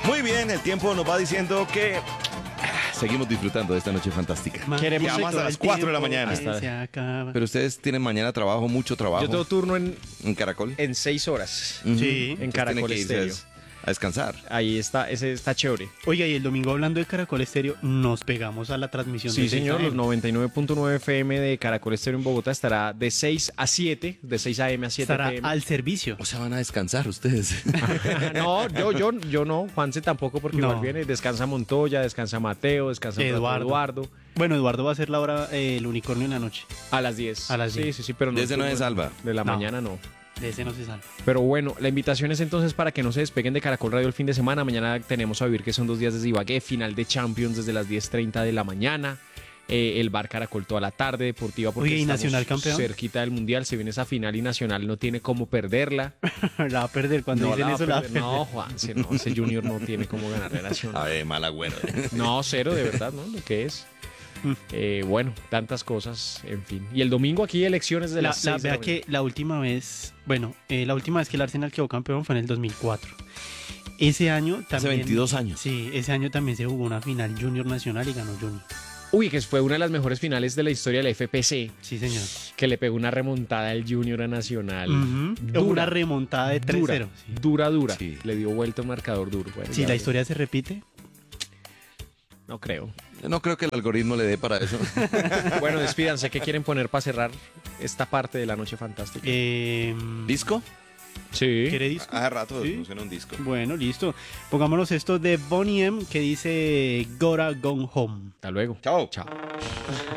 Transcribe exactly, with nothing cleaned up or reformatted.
Muy bien, el tiempo nos va diciendo que seguimos disfrutando de esta noche fantástica. Queremos Llegamos hasta todo las el cuatro de la tiempo mañana. que se acaba. Pero ustedes tienen mañana trabajo, mucho trabajo. Yo tengo turno en, en Caracol. en seis horas. Ujú. Sí. En Entonces Caracol tienen que irse Estéreo. a descansar. Ahí está, ese está chévere. Oiga, y el domingo hablando de Caracol Estéreo, nos pegamos a la transmisión Sí, de señor, seis a eme. los noventa y nueve punto nueve F M de Caracol Estéreo en Bogotá estará de seis a siete, de seis a eme a siete Estará P M. al servicio. O sea, van a descansar ustedes. No, yo, yo, yo no, Juanse tampoco, porque No. igual viene, descansa Montoya, descansa Mateo, descansa Eduardo. Eduardo. Eduardo Bueno, Eduardo va a hacer la hora eh, el unicornio en la noche. a las diez. A las Sí, diez. sí, sí, pero no. De ese no es Alba. De la No. mañana no. De ese no se sale. Pero bueno, la invitación es entonces para que no se despeguen de Caracol Radio el fin de semana. Mañana tenemos a vivir que son dos días de Ibagué, final de Champions desde las diez treinta de la mañana. Eh, el bar Caracol toda la tarde, deportiva porque Oye, ¿y estamos Nacional campeón? cerquita del Mundial. Se viene esa final y Nacional no tiene cómo perderla. La va a perder cuando No, dicen la va a eso. La va a perder. perder. No, Juanse, no, ese Junior no tiene cómo ganarle a Nacional. A ver, mal agüero. No, cero, de verdad, ¿no? Lo que es. Eh, bueno, tantas cosas, en fin. Y el domingo aquí elecciones de La, las la- seis de vea la que la última vez, bueno, eh, la última vez que el Arsenal quedó campeón fue en el dos mil cuatro. Ese año también. Hace veintidós años. Sí, ese año también se jugó una final Junior Nacional y ganó Junior. mañana. Uy, que fue una de las mejores finales de la historia de la F P C, Sí, señor. que le pegó una remontada al Junior a Nacional. Ujú. Dura, Una remontada de tres cero. dura, Sí, dura, dura. Sí. Le dio vuelta un marcador duro. Bueno, Si ya la ve. historia se repite. No creo. No creo que el algoritmo le dé para eso. Bueno, despídanse. ¿Qué quieren poner para cerrar esta parte de la noche fantástica? Eh, ¿Disco? Sí. ¿Quiere disco? Hace rato Sí. no suena un disco. Bueno, listo. Pongámonos esto de Boney M que dice Gotta Go Home. Hasta luego. Chao. Chao.